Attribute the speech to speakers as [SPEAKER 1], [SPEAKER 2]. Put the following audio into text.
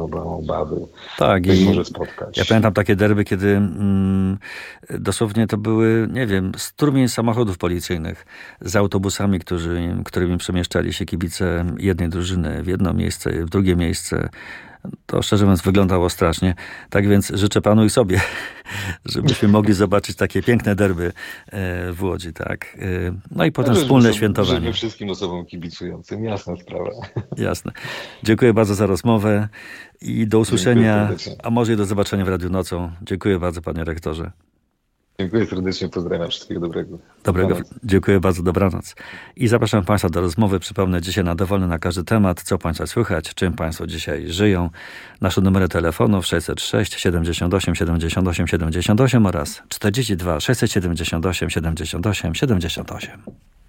[SPEAKER 1] obawy.
[SPEAKER 2] Tak,
[SPEAKER 1] Ktoś
[SPEAKER 2] i
[SPEAKER 1] może spotkać.
[SPEAKER 2] ja pamiętam takie derby, kiedy dosłownie to były, nie wiem, strumień samochodów policyjnych z autobusami, którymi przemieszczali się kibice jednej drużyny w jedno miejsce, w drugie miejsce. To szczerze mówiąc wyglądało strasznie. Tak więc życzę panu i sobie, żebyśmy mogli zobaczyć takie piękne derby w Łodzi, tak. No i potem wspólne świętowanie.
[SPEAKER 1] Życzę wszystkim osobom kibicującym, jasna sprawa.
[SPEAKER 2] Jasne. Dziękuję bardzo za rozmowę i do usłyszenia, a może i do zobaczenia w Radiu Nocą. Dziękuję bardzo, panie rektorze.
[SPEAKER 1] Dziękuję serdecznie, pozdrawiam, wszystkiego dobrego.
[SPEAKER 2] Dziękuję bardzo, dobranoc. I zapraszam państwa do rozmowy. Przypomnę, dzisiaj na dowolny na każdy temat, co państwa słychać, czym państwo dzisiaj żyją. Nasze numery telefonów 606 78 78 78 oraz 42 678 78 78.